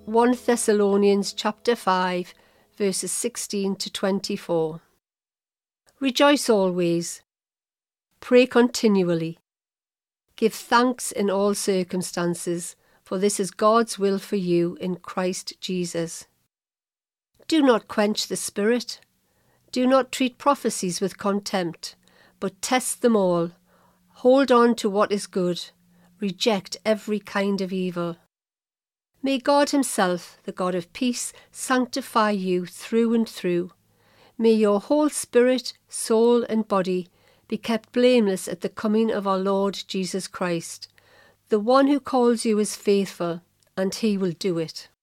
1 Thessalonians chapter 5, verses 16 to 24. Rejoice always. Pray continually. Give thanks in all circumstances, for this is God's will for you in Christ Jesus. Do not quench the Spirit. Do not treat prophecies with contempt, but test them all. Hold on to what is good. Reject every kind of evil. May God Himself, the God of peace, sanctify you through and through. May your whole spirit, soul, and body be kept blameless at the coming of our Lord Jesus Christ. The one who calls you is faithful, and He will do it.